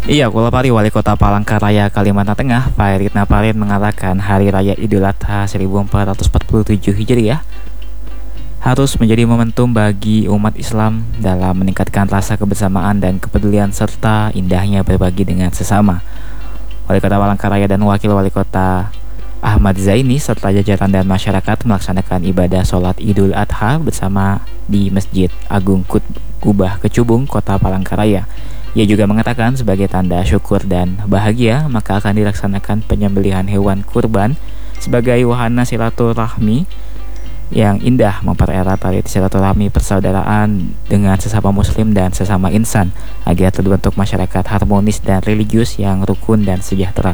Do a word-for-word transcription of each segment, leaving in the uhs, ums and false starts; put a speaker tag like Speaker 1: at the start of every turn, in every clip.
Speaker 1: Iya, Kulapari Wali Kota Palangkaraya, Kalimantan Tengah, Fairit Naparin mengatakan Hari Raya Idul Adha seribu empat ratus empat puluh tujuh Hijriah harus menjadi momentum bagi umat Islam dalam meningkatkan rasa kebersamaan dan kepedulian serta indahnya berbagi dengan sesama. Wali Kota Palangkaraya dan Wakil Wali Kota Ahmad Zaini serta jajaran dan masyarakat melaksanakan ibadah sholat Idul Adha bersama di Masjid Agung Kubah Kecubung, Kota Palangkaraya. Ia juga mengatakan sebagai tanda syukur dan bahagia maka akan dilaksanakan penyembelihan hewan kurban sebagai wahana silaturahmi yang indah, mempererat tali silaturahmi persaudaraan dengan sesama muslim dan sesama insan agar terbentuk masyarakat harmonis dan religius yang rukun dan sejahtera.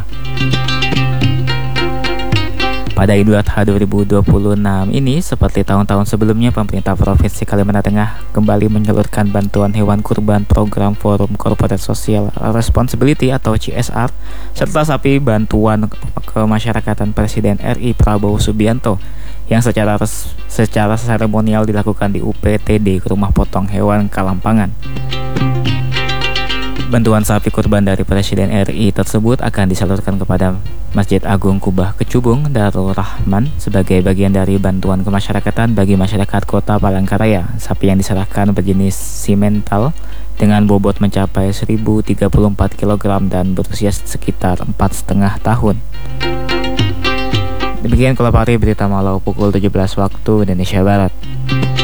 Speaker 1: Pada Idul Adha dua ribu dua puluh enam ini, seperti tahun-tahun sebelumnya, pemerintah Provinsi Kalimantan Tengah kembali menyalurkan bantuan hewan kurban program Forum Corporate Social Responsibility atau C S R serta sapi bantuan kemasyarakatan Presiden R I Prabowo Subianto yang secara res, secara seremonial dilakukan di U P T D Rumah Potong Hewan Kalampangan. Bantuan sapi kurban dari Presiden R I tersebut akan disalurkan kepada Masjid Agung Kubah Kecubung Darul Rahman sebagai bagian dari bantuan kemasyarakatan bagi masyarakat Kota Palangkaraya. Sapi yang diserahkan berjenis simental dengan bobot mencapai seribu tiga puluh empat kilogram dan berusia sekitar empat setengah tahun. Demikian Kulapari Berita Malau pukul tujuh belas waktu Indonesia Barat.